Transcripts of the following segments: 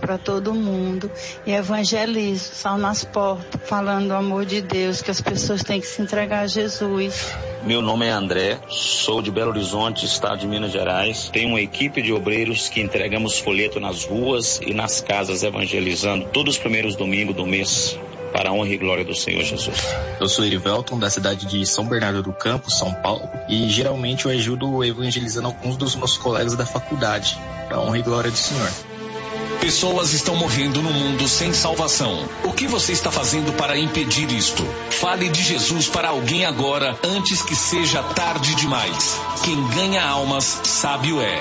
para todo mundo e evangelizo, saio nas portas, falando do amor de Deus, que as pessoas têm que se entregar a Jesus. Meu nome é André, sou de Belo Horizonte, estado de Minas Gerais. Tenho uma equipe de obreiros que entregamos folheto nas ruas e nas casas, evangelizando todos os primeiros domingos do mês, para a honra e glória do Senhor Jesus. Eu sou Erivelton, da cidade de São Bernardo do Campo, São Paulo, e geralmente eu ajudo evangelizando alguns dos meus colegas da faculdade, para a honra e glória do Senhor. Pessoas estão morrendo no mundo sem salvação. O que você está fazendo para impedir isto? Fale de Jesus para alguém agora, antes que seja tarde demais. Quem ganha almas, sábio é.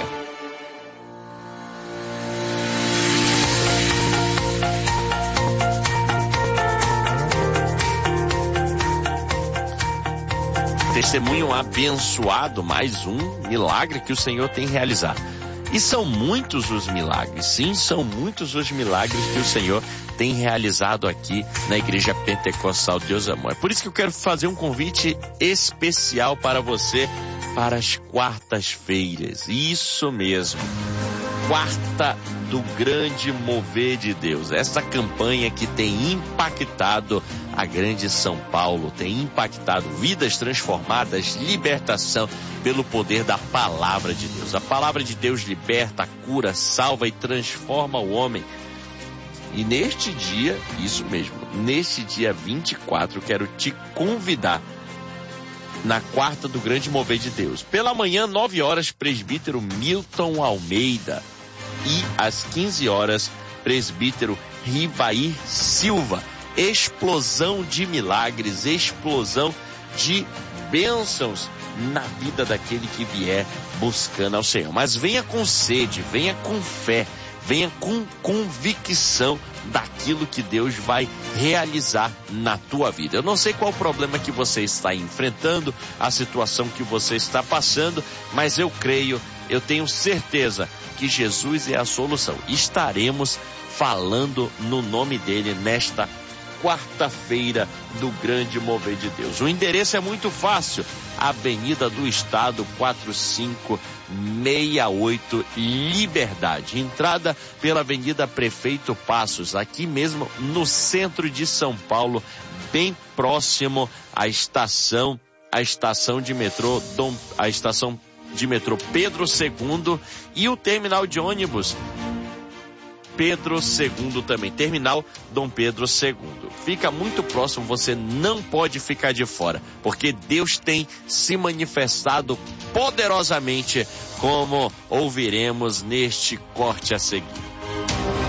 Testemunho abençoado, mais um milagre que o Senhor tem realizado. E são muitos os milagres, sim, são muitos os milagres que o Senhor tem realizado aqui na Igreja Pentecostal Deus Amor. É por isso que eu quero fazer um convite especial para você para as quartas-feiras. Isso mesmo, quarta do grande mover de Deus. Essa campanha que tem impactado a grande São Paulo, tem impactado vidas transformadas, libertação pelo poder da palavra de Deus. A palavra de Deus liberta, cura, salva e transforma o homem. E neste dia, isso mesmo, neste dia 24, quero te convidar na quarta do grande mover de Deus. Pela manhã, 9 horas, presbítero Milton Almeida. E às 15 horas, presbítero Rivair Silva. Explosão de milagres, explosão de bênçãos na vida daquele que vier buscando ao Senhor. Mas venha com sede, venha com fé, venha com convicção daquilo que Deus vai realizar na tua vida. Eu não sei qual o problema que você está enfrentando, a situação que você está passando, mas eu creio, eu tenho certeza que Jesus é a solução. Estaremos falando no nome dele nesta quarta-feira do grande mover de Deus. O endereço é muito fácil, Avenida do Estado 4568, Liberdade. Entrada pela Avenida Prefeito Passos, aqui mesmo no centro de São Paulo, bem próximo à estação de metrô, a estação de metrô Pedro II e o terminal de ônibus Pedro II também, terminal Dom Pedro II. Fica muito próximo, você não pode ficar de fora, porque Deus tem se manifestado poderosamente, como ouviremos neste corte a seguir.